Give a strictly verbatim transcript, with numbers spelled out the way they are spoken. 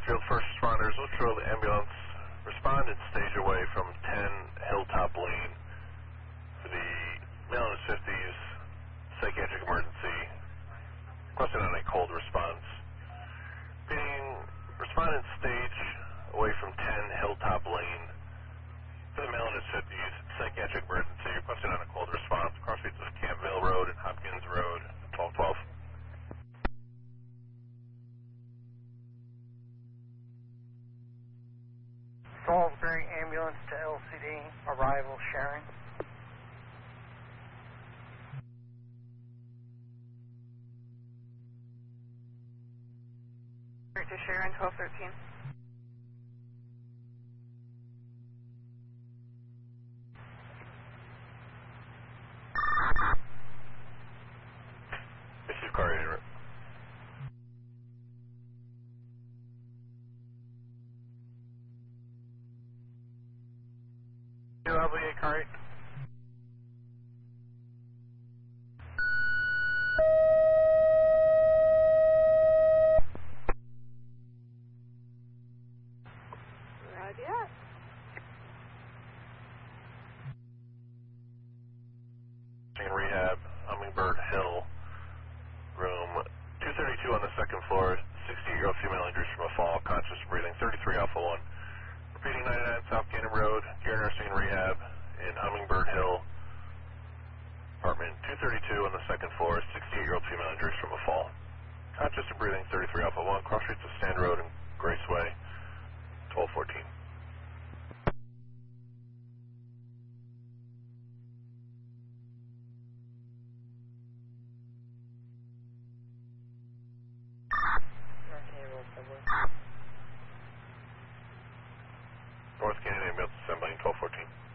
Field, first responders, Litchfield ambulance, respond and stage away from ten Hilltop Lane for the male in his fifties, psychiatric emergency, requested on a cold response. Being respond and stage away from ten Hilltop Lane for the male in his fifties, psychiatric emergency, requested on a cold response, crossroads of Campville Road and Hopkins Road, twelve twelve. Salisbury ambulance to L C D, arrival Sharon. To Sharon, twelve thirteen. Receive car unit. Lovely, car eight. Roger. Rehab, Hummingbird Hill, room two thirty-two on the second floor, sixty-eight-year-old female injuries from a fall, conscious breathing, thirty-three Alpha one. Repeating ninety-nine South Cannon Road, Gear Nursing and Rehab in Hummingbird Hill, apartment two thirty-two on the second floor, sixty-eight-year-old female injuries from a fall. Conscious and breathing, thirty-three Alpha one, cross streets of Stand Road and Graceway, twelve fourteen. North Canyon Ambulance Assembly, twelve fourteen.